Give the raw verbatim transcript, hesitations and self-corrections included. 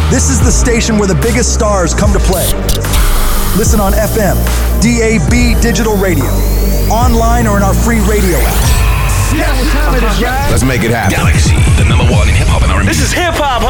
This is the station where the biggest stars come to play. Listen on F M, D A B digital radio, online or in our free radio app. Yeah, what time it is, right? Let's make it happen. Galaxy, the number one in hip-hop and R and B. This is hip-hop,